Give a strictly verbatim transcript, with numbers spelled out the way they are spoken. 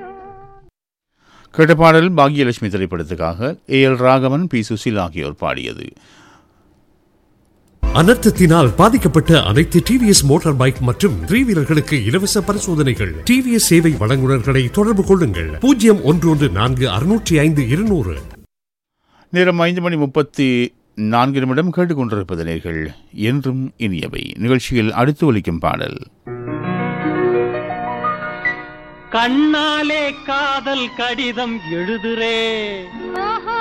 கேட்ட பாடல் பாக்யலட்சுமி திரைப்படத்துக்காக A L Raghavan, B Susil ஆகியோர் பாடியது. அனர்த்தத்தினால் பாதிக்கப்பட்ட அனைத்து டிவிஎஸ் மோட்டார் பைக் மற்றும் த்ரீ வீலர்களுக்கு இலவச பரிசோதனைகள். டிவிஎஸ் சேவை வழங்குநர்களை தொடர்பு கொள்ளுங்கள். பூஜ்ஜியம் ஒன்று ஒன்று நான்கு அறுநூற்றி ஐந்து இருநூறு. நேரம் ஐந்து மணி முப்பத்தி நான்கு நிமிடம். கேட்டுக்கொண்டிருப்பது நேர்கள் என்றும் இனியவை நிகழ்ச்சியில் அடுத்து ஒலிக்கும் பாடல். கண்ணாலே காதல் கடிதம் எழுதுறே